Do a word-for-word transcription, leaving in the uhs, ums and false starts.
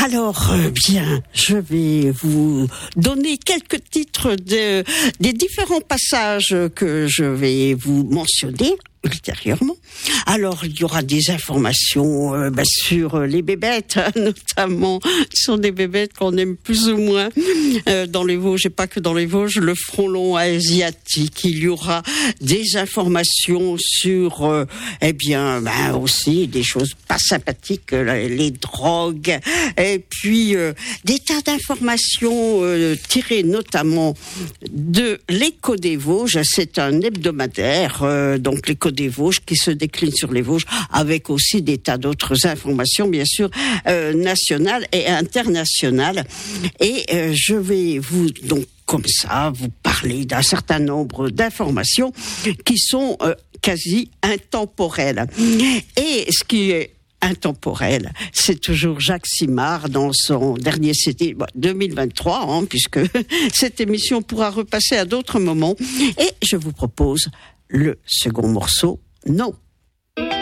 Alors, euh, bien, je vais vous donner quelques titres de, des différents passages que je vais vous mentionner ultérieurement. Alors, il y aura des informations euh, bah, sur les bébêtes, hein, notamment sur des bébêtes qu'on aime plus ou moins euh, dans les Vosges, et pas que dans les Vosges, le front long asiatique. Il y aura des informations sur, euh, eh bien, bah, aussi des choses pas sympathiques, euh, les drogues, et puis euh, des tas d'informations euh, tirées notamment de l'Écho des Vosges. C'est un hebdomadaire, euh, donc l'Écho des Vosges, qui se décline sur les Vosges, avec aussi des tas d'autres informations, bien sûr, euh, nationales et internationales. Et euh, je vais vous, donc, comme ça, vous parler d'un certain nombre d'informations qui sont euh, quasi intemporelles. Et ce qui est intemporel, c'est toujours Jacques Simard dans son dernier C D bon, deux mille vingt-trois, hein, puisque cette émission pourra repasser à d'autres moments. Et je vous propose le second morceau, Non.